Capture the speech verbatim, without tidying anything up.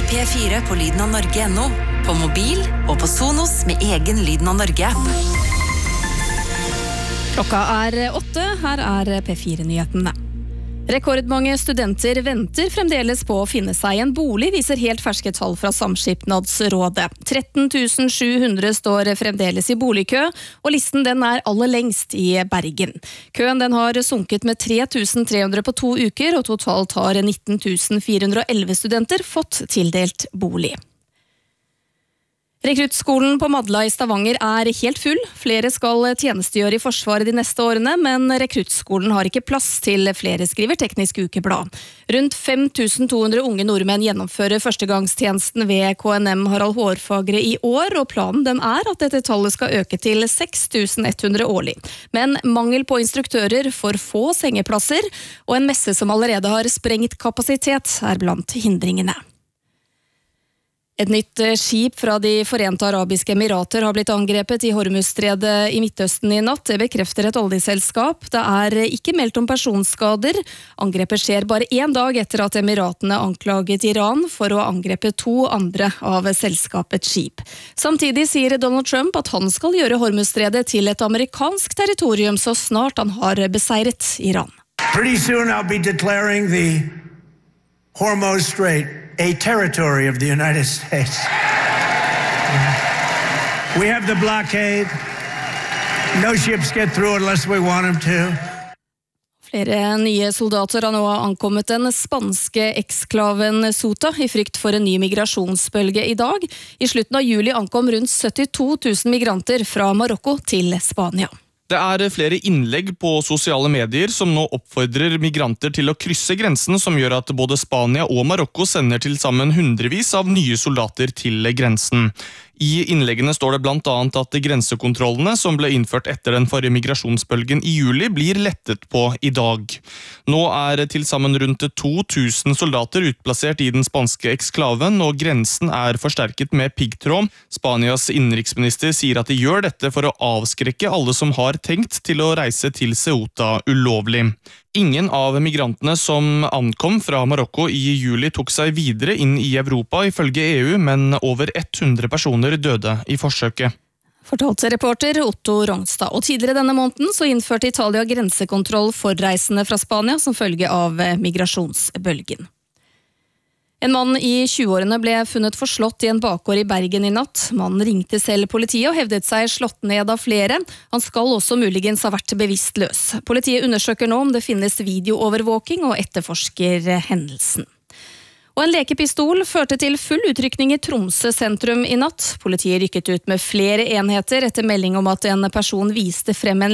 P fire på Lyden av Norge nå, på mobil og på Sonos med egen Lyden av Norge-app. Klokka er åtte, her er P fire-nyhetene. Rekordmange studenter venter fremdeles på å finne seg en bolig, viser helt ferske tall fra Samskipnadsrådet. tretten tusen sju hundre står fremdeles i boligkø, og listen den er aller lengst i Bergen. Køen den har sunket med tre tusen tre hundre på to uker, og totalt har nitten tusen fire hundre og elleve studenter fått tildelt bolig. Rekruttskolen på Madla i Stavanger er helt full. Flere skal tjenestegjøre i Forsvaret de neste årene, men rekruttskolen har ikke plass til flere, skriver Teknisk Ukeblad. Rundt fem tusen to hundre unge nordmenn gjennomfører førstegangstjenesten ved K N M Harald Hårfagre i år, og planen den er at dette tallet skal øke til seks tusen ett hundre årlig. Men mangel på instruktører, for få sengeplasser, og en messe som allerede har sprengt kapasitet er blant hindringene. Et nytt skip fra de Forente Arabiske Emirater har blitt angrepet i Hormuzstredet i Midtøsten i natt. Det bekrefter et oljeselskap. Det er ikke meldt om personskader. Angrepet skjer bare en dag etter at Emiratene anklaget Iran for å angrepe to andre av selskapets skip. Samtidig sier Donald Trump at han skal gjøre Hormuzstredet til et amerikansk territorium så snart han har beseiret Iran. Pretty soon I'll be declaring the Hormuz Strait a territory of the United States. We have the blockade. No ships get through unless we want them to. Flere nye soldater har nå ankommet den spanske eksklaven Ceuta i frykt for en ny migrasjonsbølge i dag. I slutten av juli ankom rundt syttito tusen migranter fra Marokko til Spania. Det er flere innlegg på sosiale medier som nå oppfordrer migranter til å krysse grensen, som gjør at både Spania og Marokko sender til sammen hundrevis av nye soldater til grensen. I innleggene står det blant annet at grensekontrollene som ble innført etter den forrige migrasjonsbølgen i juli blir lettet på i dag. Nå er til sammen rundt to tusen soldater utplassert i den spanske eksklaven, og grensen er forsterket med piggtråd. Spanias innenriksminister sier at de gjør dette for å avskrekke alle som har tenkt til å reise til Ceuta ulovlig. Ingen av migrantene som ankom fra Marokko i juli tok seg videre inn i Europa ifølge E U, men over hundre personer døde i forsøket. Fortalte reporter Otto Rongstad. Og tidligere denne måneden så innførte Italia grensekontroll for reisende fra Spania som følge av migrasjonsbølgen. En mann i tjueårene ble funnet forslått i en bakgård i Bergen i natt. Mannen ringte selv politiet og hevdet seg slått ned av flere. Han skal også muligens ha vært bevisstløs. Politiet undersøker nå om det finnes videoovervåking og etterforsker hendelsen. Og en lekepistol førte til full utrykning i Tromsø sentrum i natt. Politiet rykket ut med flere enheter etter melding om at en person viste frem en